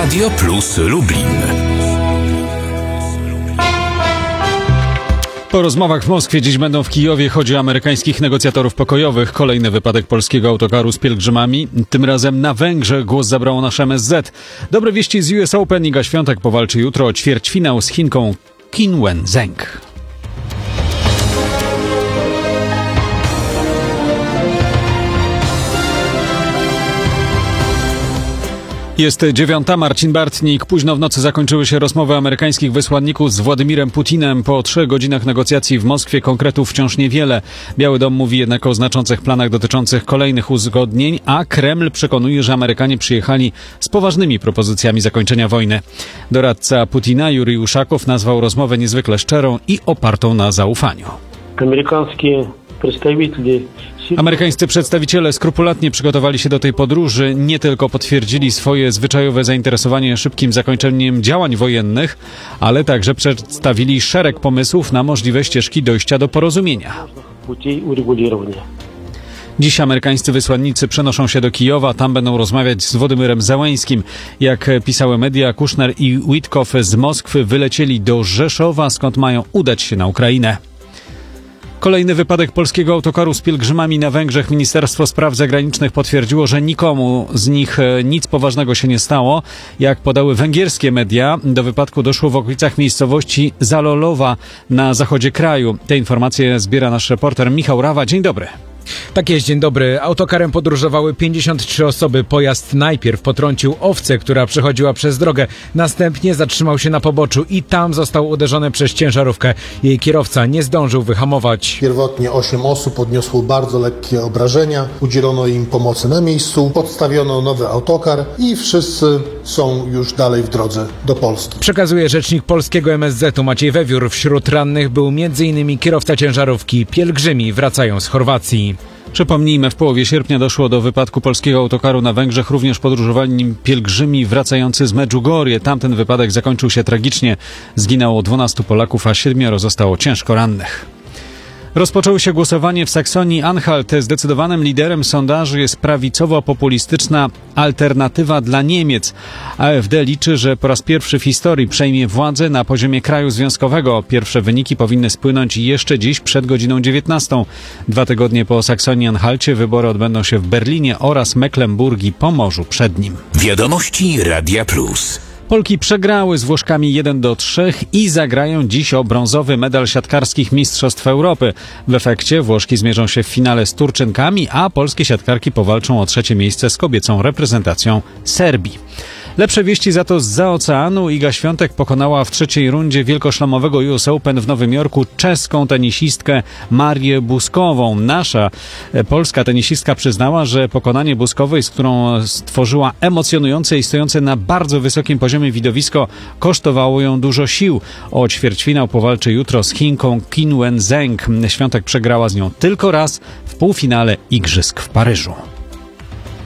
Radio Plus Lublin. Po rozmowach w Moskwie dziś będą w Kijowie. Chodzi o amerykańskich negocjatorów pokojowych. Kolejny wypadek polskiego autokaru z pielgrzymami. Tym razem na Węgrzech głos zabrało nasz MSZ. Dobre wieści z US Open. Iga Świątek powalczy jutro o ćwierćfinał z Chinką Qin Wenzheng. Jest 9. Marcin Bartnik. Późno w nocy zakończyły się rozmowy amerykańskich wysłanników z Władimirem Putinem. Po 3 godzinach negocjacji w Moskwie konkretów wciąż niewiele. Biały Dom mówi jednak o znaczących planach dotyczących kolejnych uzgodnień, a Kreml przekonuje, że Amerykanie przyjechali z poważnymi propozycjami zakończenia wojny. Doradca Putina Jurij Uszakow nazwał rozmowę niezwykle szczerą i opartą na zaufaniu. Amerykańscy przedstawiciele skrupulatnie przygotowali się do tej podróży, nie tylko potwierdzili swoje zwyczajowe zainteresowanie szybkim zakończeniem działań wojennych, ale także przedstawili szereg pomysłów na możliwe ścieżki dojścia do porozumienia. Dziś amerykańscy wysłannicy przenoszą się do Kijowa, tam będą rozmawiać z Władimyrem Zełeńskim. Jak pisały media, Kushner i Witkow z Moskwy wylecieli do Rzeszowa, skąd mają udać się na Ukrainę. Kolejny wypadek polskiego autokaru z pielgrzymami na Węgrzech. Ministerstwo Spraw Zagranicznych potwierdziło, że nikomu z nich nic poważnego się nie stało. Jak podały węgierskie media, do wypadku doszło w okolicach miejscowości Zalolowa na zachodzie kraju. Te informacje zbiera nasz reporter Michał Rawa. Dzień dobry. Tak jest, dzień dobry. Autokarem podróżowały 53 osoby. Pojazd najpierw potrącił owcę, która przechodziła przez drogę. Następnie zatrzymał się na poboczu i tam został uderzony przez ciężarówkę. Jej kierowca nie zdążył wyhamować. Pierwotnie 8 osób odniosło bardzo lekkie obrażenia. Udzielono im pomocy na miejscu. Podstawiono nowy autokar i wszyscy są już dalej w drodze do Polski. Przekazuje rzecznik polskiego MSZ-u Maciej Wewiór. Wśród rannych był m.in. kierowca ciężarówki. Pielgrzymi wracają z Chorwacji. Przypomnijmy, w połowie sierpnia doszło do wypadku polskiego autokaru na Węgrzech. Również podróżowali nim pielgrzymi wracający z Medjugorje. Tamten wypadek zakończył się tragicznie. Zginęło 12 Polaków, a 7 zostało ciężko rannych. Rozpoczęło się głosowanie w Saksonii-Anhalt. Zdecydowanym liderem sondażu jest prawicowo-populistyczna Alternatywa dla Niemiec. AfD liczy, że po raz pierwszy w historii przejmie władzę na poziomie kraju związkowego. Pierwsze wyniki powinny spłynąć jeszcze dziś przed godziną 19. 2 tygodnie po Saksonii-Anhalcie wybory odbędą się w Berlinie oraz Mecklenburgii po Morzu Przednim. Wiadomości Radia Plus. Polki przegrały z Włoszkami 1-3 i zagrają dziś o brązowy medal siatkarskich Mistrzostw Europy. W efekcie Włoszki zmierzą się w finale z Turczynkami, a polskie siatkarki powalczą o 3. miejsce z kobiecą reprezentacją Serbii. Lepsze wieści za to zza oceanu. Iga Świątek pokonała w 3. rundzie wielkoszlemowego US Open w Nowym Jorku czeską tenisistkę Marię Buskową. Nasza polska tenisistka przyznała, że pokonanie Buskowej, z którą stworzyła emocjonujące i stojące na bardzo wysokim poziomie widowisko, kosztowało ją dużo sił. O ćwierćfinał powalczy jutro z Chinką Qin Wenzheng. Świątek przegrała z nią tylko raz w półfinale Igrzysk w Paryżu.